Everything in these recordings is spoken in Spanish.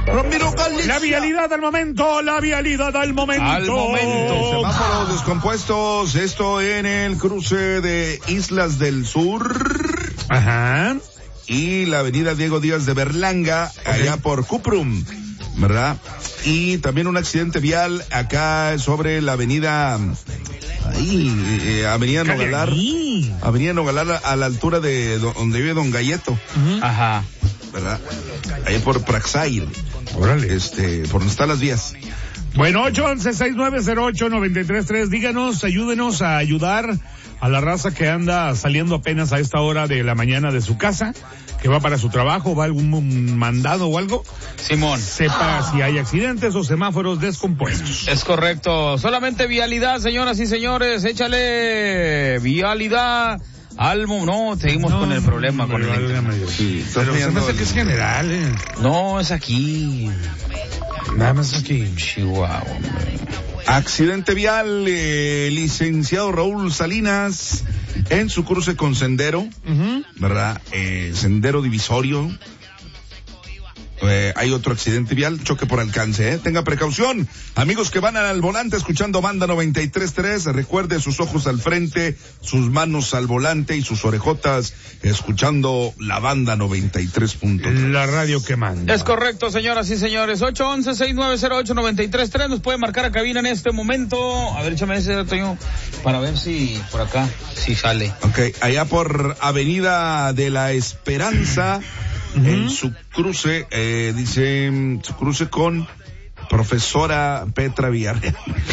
Ramiro Galicia. La vialidad al momento. Semáforos descompuestos, esto en el cruce de Islas del Sur. Ajá. Y la avenida Diego Díaz de Berlanga, allá por Cuprum, ¿verdad? Y también un accidente vial acá sobre la avenida, avenida Nogalar. Avenida Nogalar a la altura de donde vive Don Galleto. Ajá. ¿Verdad? Ahí por Praxair. Órale. Por donde están las vías. Bueno, 811-6908-933, díganos, ayúdenos a ayudar a la raza que anda saliendo apenas a esta hora de la mañana de su casa, que va para su trabajo, va a algún mandado o algo. Simón. Sepa si hay accidentes o semáforos descompuestos. Es correcto. Solamente vialidad, señoras y señores. Échale vialidad. No, seguimos con el problema con el Sí, pero se me hace que es general, No, es aquí. Nada más aquí. Chihuahua, hombre. Accidente vial, licenciado Raúl Salinas, en su cruce con Sendero, ¿verdad? Sendero divisorio. Hay otro accidente vial, choque por alcance, Tenga precaución. Amigos que van al volante escuchando Banda 93.3, recuerde sus ojos al frente, sus manos al volante y sus orejotas escuchando la Banda 93.3. La radio que manda. Es correcto, señoras y señores. 811-6908-933. Nos puede marcar a cabina en este momento. A ver, échame ese dato para ver si por acá, si sale. Ok, allá por Avenida de la Esperanza, en su cruce, su cruce con Profesora Petra Villarreal.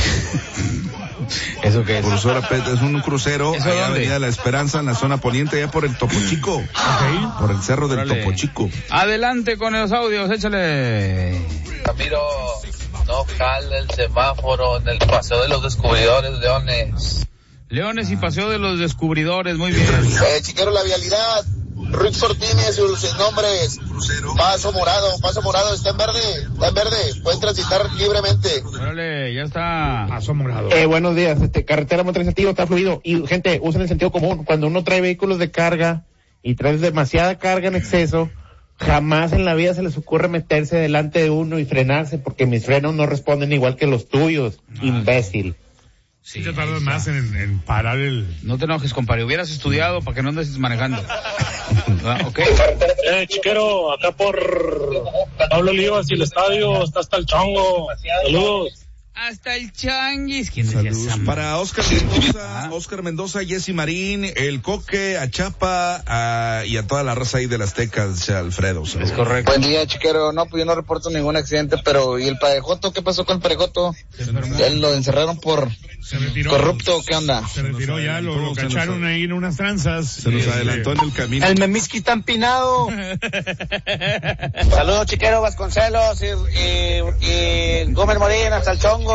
¿Eso qué es? Profesora Petra, es un crucero, allá Avenida de la Esperanza, en la zona poniente, allá por el Topo Chico. Por el cerro del Topo Chico. Adelante con los audios, échale. Ramiro, no jala el semáforo en el Paseo de los Descubridores, Leones y Paseo de los Descubridores, muy bien. Chiquero, la vialidad. Rick Fortines, sus nombres. Paso morado, está en verde, pueden transitar libremente. Órale, ya está. Paso morado. Buenos días, carretera motorizativa, está fluido. Y gente, usen el sentido común. Cuando uno trae vehículos de carga y trae demasiada carga en exceso, jamás en la vida se les ocurre meterse delante de uno y frenarse, porque mis frenos no responden igual que los tuyos, imbécil. Sí, te tardas más en parar el... No te enojes, compadre. Hubieras estudiado para que no andes manejando. Ok. Chiquero, acá por Pablo Olivas y el estadio, está hasta el chongo. Saludos. Hasta el changuis. ¿Quién decía? Saludos para Oscar Mendoza, Jessy Marín, el Coque, a Chapa, y a toda la raza ahí de las Tecas, Alfredo. Es correcto. Buen día, Chiquero. No, pues yo no reporto ningún accidente, pero ¿y el Parejoto? ¿Qué pasó con el Parejoto? Lo encerraron por corrupto, ¿qué onda? Se retiró ya, lo cacharon ahí en unas tranzas. Se nos adelantó en el camino. El Memisqui está empinado. Saludos, Chiquero, Vasconcelos y Gómez Morín, hasta el chongo.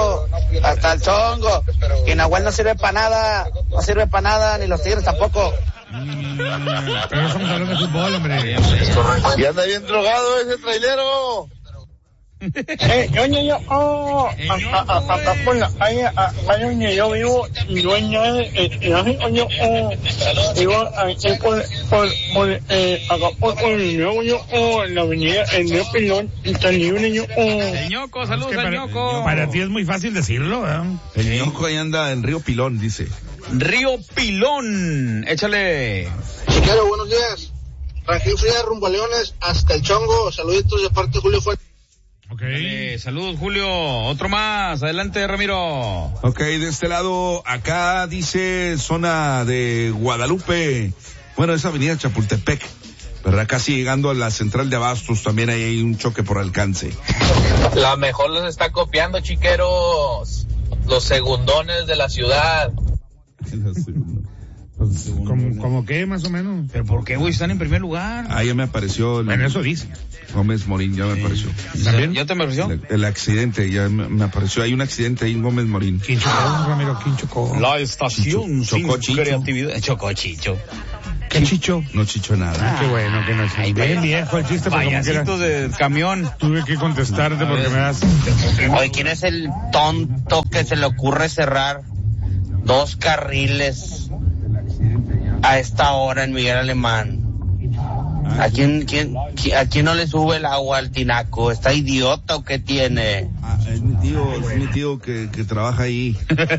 Que Nahuel no sirve para nada, ni los Tigres tampoco. Pero no estamos hablando de fútbol, hombre. Y anda bien drogado ese trailero. Donde yo vivo, dueño en la avenida El Río Pilón, está libre yo. El ñoco, saludos al ñoco. Para ti es muy fácil decirlo, El ñoco ahí anda en Río Pilón, dice. Río Pilón, échale. Chiquero, buenos días. Raquel Fría, rumbo a Leones, hasta el chongo. Saluditos de parte de Julio Fuentes. Okay. Saludos, Julio. Otro más. Adelante, Ramiro. Ok, de este lado, acá dice zona de Guadalupe. Bueno, es avenida Chapultepec, ¿verdad? Casi llegando a la central de Abastos, también hay un choque por alcance. La mejor los está copiando, chiqueros. Los segundones de la ciudad. ¿Cómo qué, más o menos? ¿Pero por qué, güey? Están en primer lugar. Ah, ya me apareció. Bueno, eso dice. Gómez Morín, ya me apareció. ¿También? ¿Ya te me apareció? El accidente, ya me apareció. Hay un accidente ahí en Gómez Morín. ¿Quién chocó, Ramiro? ¿Quién chocó? La estación Chocó sin Chicho. creatividad. Chocó Chicho. ¿Qué Chicho? No chicho nada. Qué bueno que no es. Bien viejo el chiste, pero como que era... Payasito de camión. Tuve que contestarte porque me das... Oye, ¿quién es el tonto que se le ocurre cerrar 2 carriles a esta hora en Miguel Alemán? ¿A quién no le sube el agua al tinaco? ¿Está idiota o qué tiene? Es mi tío que trabaja ahí.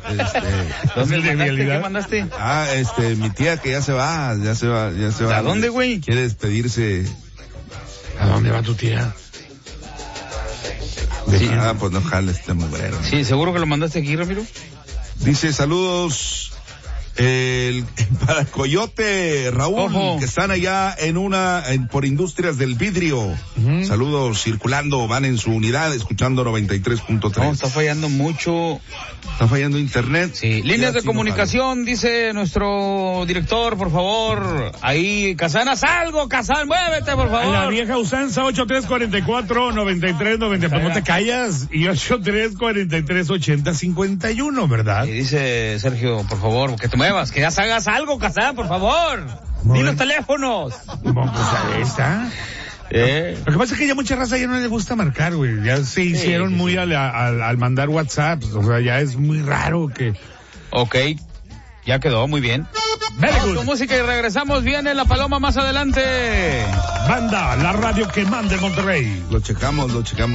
¿Qué mandaste? Mi tía que ya se va. ¿A dónde, güey? Quiere despedirse. ¿A dónde va tu tía? Sí. Pues no jale este mugrero. Sí, ¿seguro que lo mandaste aquí, Ramiro? Dice, saludos para Coyote, Raúl, Ojo. que están allá por Industrias del Vidrio. Uh-huh. Saludos circulando, van en su unidad escuchando 93.3. No, está fallando mucho. Está fallando internet. Sí, líneas de comunicación, dice nuestro director, por favor. Ahí, Casana, salgo, Casana, muévete, por favor. La vieja usanza, 8344-9390, pues no te callas, y 8343-8051, ¿verdad? Y dice Sergio, por favor, que te muevas, que ya hagas algo, Casana, por favor. Di los teléfonos. Bueno, pues ahí está. Lo que pasa es que ya mucha raza ya no le gusta marcar, güey. Ya se hicieron muy al mandar WhatsApp. O sea, ya es muy raro que... Ok, ya quedó, muy bien. Vamos con música y regresamos. Viene La Paloma más adelante. Banda, la radio que manda en Monterrey. Lo checamos.